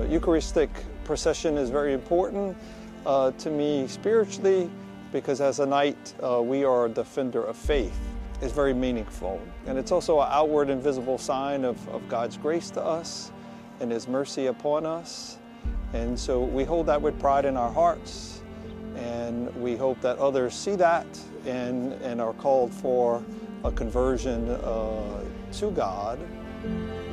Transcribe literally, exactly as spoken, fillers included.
Eucharistic procession is very important uh, to me spiritually, because as a knight, uh, we are a defender of faith. It's very meaningful. And it's also an outward and visible sign of, of God's grace to us and His mercy upon us. And so we hold that with pride in our hearts, and we hope that others see that and, and are called for a conversion uh, to God.